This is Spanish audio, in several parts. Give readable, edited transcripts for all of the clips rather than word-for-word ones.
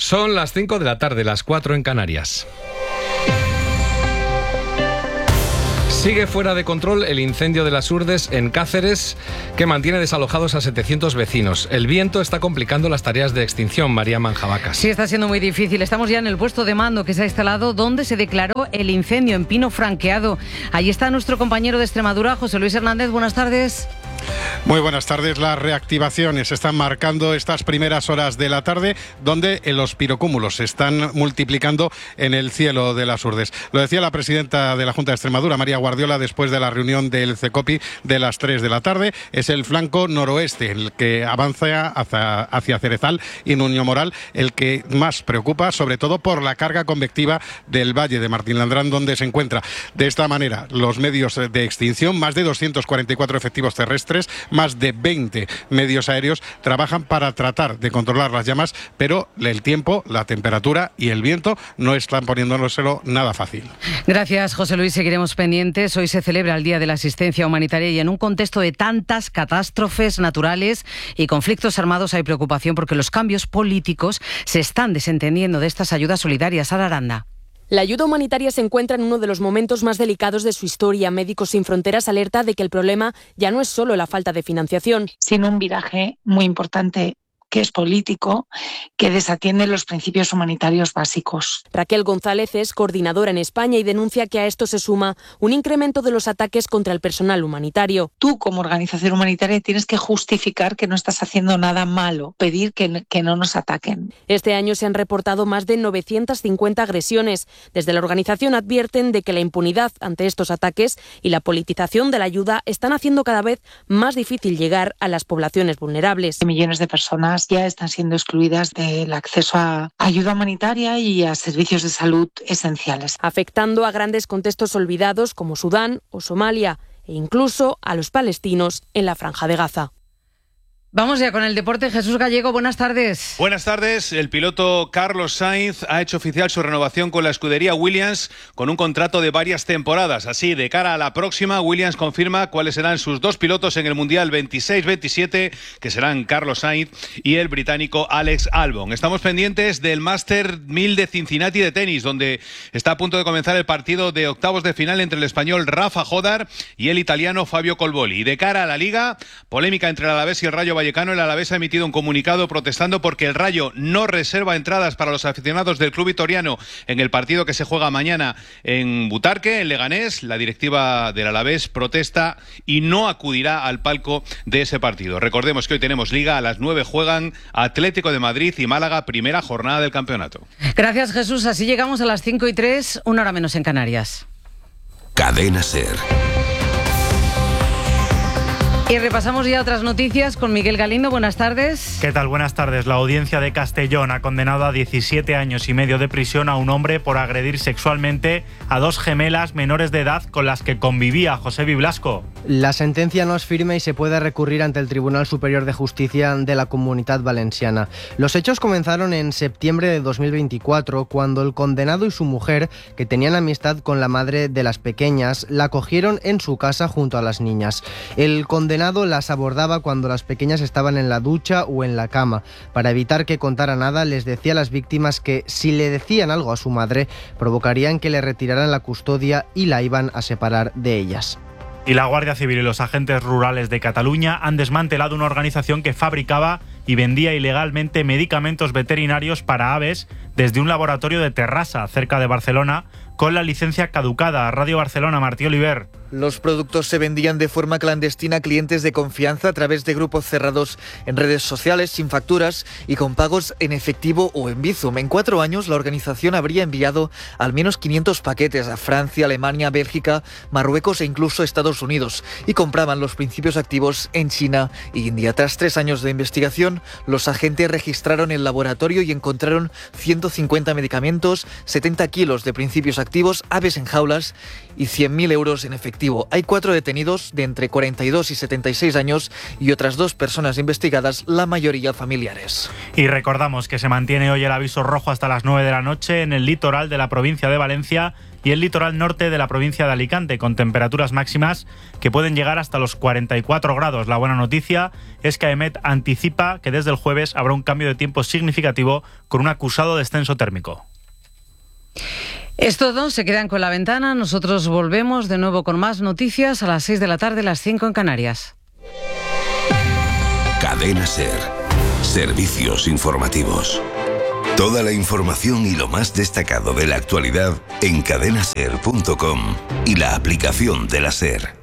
Son las 5 de la tarde, las 4 en Canarias. Sigue fuera de control el incendio de las Urdes en Cáceres, que mantiene desalojados a 700 vecinos. El viento está complicando las tareas de extinción, María Manjabacas. Sí, está siendo muy difícil. Estamos ya en el puesto de mando que se ha instalado donde se declaró el incendio en Pino Franqueado. Allí está nuestro compañero de Extremadura, José Luis Hernández. Buenas tardes. Muy buenas tardes. Las reactivaciones están marcando estas primeras horas de la tarde, donde los pirocúmulos se están multiplicando en el cielo de las Urdes. Lo decía la presidenta de la Junta de Extremadura, María Guardiola, después de la reunión del CECOPI de las 3 de la tarde. Es el flanco noroeste, el que avanza hacia Cerezal y Nuño Moral, el que más preocupa, sobre todo por la carga convectiva del valle de Martín Landrán, donde se encuentra. De esta manera, los medios de extinción, más de 244 efectivos terrestres, más de 20 medios aéreos trabajan para tratar de controlar las llamas, pero el tiempo, la temperatura y el viento no están poniéndoselo nada fácil. Gracias, José Luis. Seguiremos pendientes. Hoy se celebra el Día de la Asistencia Humanitaria y en un contexto de tantas catástrofes naturales y conflictos armados hay preocupación porque los cambios políticos se están desentendiendo de estas ayudas solidarias. Sara Aranda. La ayuda humanitaria se encuentra en uno de los momentos más delicados de su historia. Médicos Sin Fronteras alerta de que el problema ya no es solo la falta de financiación, sino un viraje muy importante que es político, que desatiende los principios humanitarios básicos. Raquel González es coordinadora en España y denuncia que a esto se suma un incremento de los ataques contra el personal humanitario. Tú, como organización humanitaria, tienes que justificar que no estás haciendo nada malo, pedir que no nos ataquen. Este año se han reportado más de 950 agresiones. Desde la organización advierten de que la impunidad ante estos ataques y la politización de la ayuda están haciendo cada vez más difícil llegar a las poblaciones vulnerables. Millones de personas ya están siendo excluidas del acceso a ayuda humanitaria y a servicios de salud esenciales, afectando a grandes contextos olvidados como Sudán o Somalia e incluso a los palestinos en la Franja de Gaza. Vamos ya con el deporte. Jesús Gallego, buenas tardes. Buenas tardes. El piloto Carlos Sainz ha hecho oficial su renovación con la escudería Williams con un contrato de varias temporadas. Así, de cara a la próxima, Williams confirma cuáles serán sus dos pilotos en el Mundial 26-27, que serán Carlos Sainz y el británico Alex Albon. Estamos pendientes del Master 1000 de Cincinnati de tenis, donde está a punto de comenzar el partido de octavos de final entre el español Rafa Jodar y el italiano Fabio Colboli. Y de cara a la Liga, polémica entre el Alavés y el Rayo Vallecano. El Alavés ha emitido un comunicado protestando porque el Rayo no reserva entradas para los aficionados del club vitoriano en el partido que se juega mañana en Butarque, en Leganés. La directiva del Alavés protesta y no acudirá al palco de ese partido. Recordemos que hoy tenemos Liga, a las 9 juegan Atlético de Madrid y Málaga, primera jornada del campeonato. Gracias, Jesús. Así llegamos a las 5:03, una hora menos en Canarias. Cadena SER. Y repasamos ya otras noticias con Miguel Galindo. Buenas tardes. ¿Qué tal? Buenas tardes. La audiencia de Castellón ha condenado a 17 años y medio de prisión a un hombre por agredir sexualmente a dos gemelas menores de edad con las que convivía. Josebi Blasco. La sentencia no es firme y se puede recurrir ante el Tribunal Superior de Justicia de la Comunitat Valenciana. Los hechos comenzaron en septiembre de 2024, cuando el condenado y su mujer, que tenían amistad con la madre de las pequeñas, la acogieron en su casa junto a las niñas. El condenado las abordaba cuando las pequeñas estaban en la ducha o en la cama. Para evitar que contara nada, les decía a las víctimas que si le decían algo a su madre, provocarían que le retiraran la custodia y la iban a separar de ellas. Y la Guardia Civil y los agentes rurales de Cataluña han desmantelado una organización que fabricaba y vendía ilegalmente medicamentos veterinarios para aves desde un laboratorio de Terrassa, cerca de Barcelona, con la licencia caducada. Radio Barcelona, Martí Oliver. Los productos se vendían de forma clandestina a clientes de confianza a través de grupos cerrados en redes sociales, sin facturas y con pagos en efectivo o en Bizum. En 4 años, la organización habría enviado al menos 500 paquetes a Francia, Alemania, Bélgica, Marruecos e incluso Estados Unidos, y compraban los principios activos en China e India. Tras 3 años de investigación, los agentes registraron el laboratorio y encontraron 150 medicamentos, 70 kilos de principios activos, aves en jaulas y 100.000 euros en efectivo. Hay 4 detenidos de entre 42 y 76 años y otras 2 personas investigadas, la mayoría familiares. Y recordamos que se mantiene hoy el aviso rojo hasta las 9 de la noche en el litoral de la provincia de Valencia y el litoral norte de la provincia de Alicante, con temperaturas máximas que pueden llegar hasta los 44 grados. La buena noticia es que AEMET anticipa que desde el jueves habrá un cambio de tiempo significativo con un acusado descenso térmico. Es todo, se quedan con La Ventana. Nosotros volvemos de nuevo con más noticias a las 6 de la tarde, las 5 en Canarias. Cadena SER. Servicios informativos. Toda la información y lo más destacado de la actualidad en cadenaser.com y la aplicación de la SER.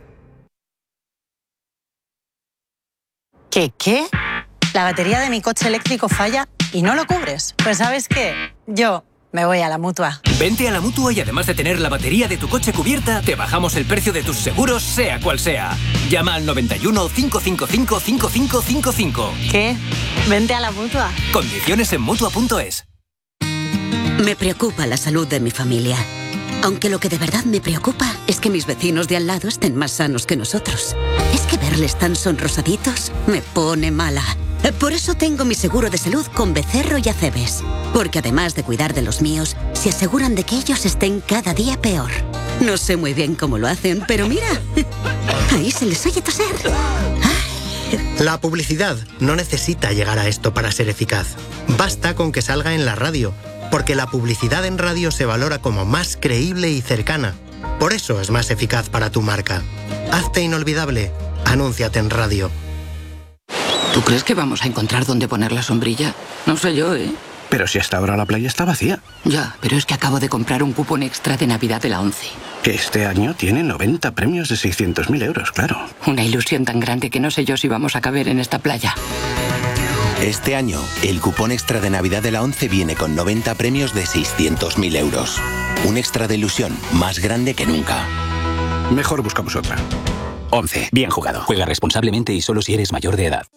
¿Qué? La batería de mi coche eléctrico falla y no lo cubres. Pues ¿sabes qué? Yo me voy a la Mutua. Vente a la Mutua y además de tener la batería de tu coche cubierta, te bajamos el precio de tus seguros, sea cual sea. Llama al 91 555 5555. ¿Qué? Vente a la Mutua. Condiciones en Mutua.es. Me preocupa la salud de mi familia. Aunque lo que de verdad me preocupa es que mis vecinos de al lado estén más sanos que nosotros. Es que verles tan sonrosaditos me pone mala. Por eso tengo mi seguro de salud con Becerro y Acebes. Porque además de cuidar de los míos, se aseguran de que ellos estén cada día peor. No sé muy bien cómo lo hacen, pero mira, ahí se les oye toser. La publicidad no necesita llegar a esto para ser eficaz. Basta con que salga en la radio, porque la publicidad en radio se valora como más creíble y cercana. Por eso es más eficaz para tu marca. Hazte inolvidable. Anúnciate en radio. ¿Tú crees que vamos a encontrar dónde poner la sombrilla? No sé yo, ¿eh? Pero si hasta ahora la playa está vacía. Ya, pero es que acabo de comprar un cupón extra de Navidad de la ONCE. Que este año tiene 90 premios de 600.000 euros, claro. Una ilusión tan grande que no sé yo si vamos a caber en esta playa. Este año, el cupón extra de Navidad de la ONCE viene con 90 premios de 600.000 euros. Un extra de ilusión más grande que nunca. Mejor buscamos otra. ONCE. Bien jugado. Juega responsablemente y solo si eres mayor de edad.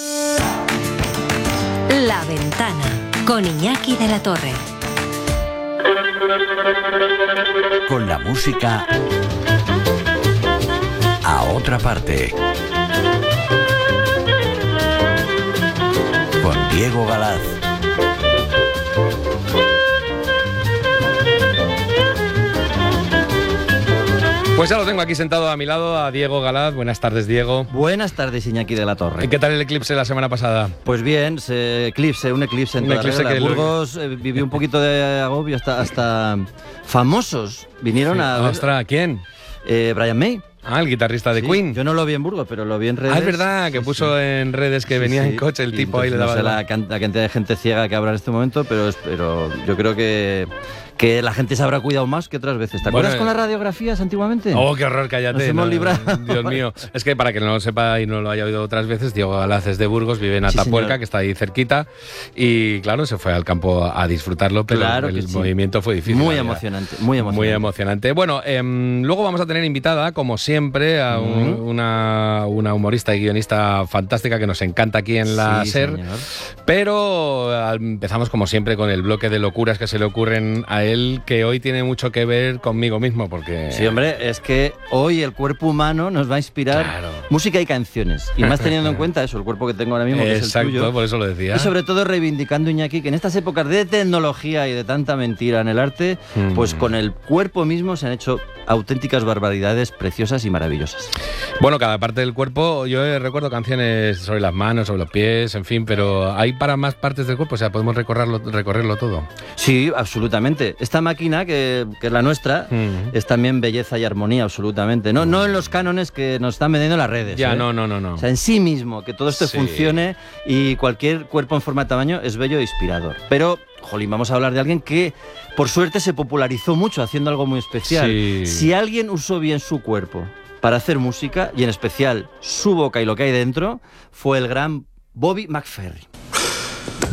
La Ventana, con Iñaki de la Torre. Con la música a otra parte. Con Diego Galaz. Pues ya lo tengo aquí sentado a mi lado, a Diego Galaz. Buenas tardes, Diego. Buenas tardes, Iñaki de la Torre. ¿Y qué tal el eclipse la semana pasada? Pues bien, un eclipse en toda regla. Burgos vivió un poquito de agobio, hasta famosos vinieron a... Ostras, ¿quién? Brian May. Ah, el guitarrista de Queen. Yo no lo vi en Burgos, pero lo vi en redes. Ah, es verdad, que puso en redes que venía en coche el tipo ahí le daba... No sé la cantidad de gente ciega que habrá en este momento, pero yo creo que la gente se habrá cuidado más que otras veces. ¿Te acuerdas con las radiografías antiguamente? Oh, qué horror, cállate. Nos hemos librado. Dios mío. Es que para que no lo sepa y no lo haya oído otras veces, Diego Galaz es de Burgos, vive en Atapuerca, que está ahí cerquita, y claro, se fue al campo a disfrutar, pero el movimiento fue difícil. Muy emocionante. Muy emocionante. Bueno, luego vamos a tener invitada, como siempre, a una humorista y guionista fantástica que nos encanta aquí en la SER, pero empezamos como siempre con el bloque de locuras que se le ocurren a él, que hoy tiene mucho que ver conmigo mismo, porque... Sí, hombre, es que hoy el cuerpo humano nos va a inspirar música y canciones, y más teniendo en cuenta eso, el cuerpo que tengo ahora mismo, que es el tuyo. Exacto, por eso lo decía. Y sobre todo reivindicando, Iñaki, que en estas épocas de tecnología y de tanta mentira en el arte, pues con el cuerpo mismo se han hecho auténticas barbaridades preciosas y maravillosas. Bueno, cada parte del cuerpo, yo recuerdo canciones sobre las manos, sobre los pies, en fin, pero hay para más partes del cuerpo, o sea, podemos recorrerlo todo. Sí, absolutamente. Esta máquina, que es la nuestra, es también belleza y armonía, absolutamente. No en los cánones que nos están vendiendo las redes. Ya, ¿eh? No. O sea, en sí mismo, que todo esto funcione, y cualquier cuerpo en forma de tamaño es bello e inspirador. Pero, jolín, vamos a hablar de alguien que, por suerte, se popularizó mucho haciendo algo muy especial. Sí. Si alguien usó bien su cuerpo para hacer música, y en especial su boca y lo que hay dentro, fue el gran Bobby McFerrin.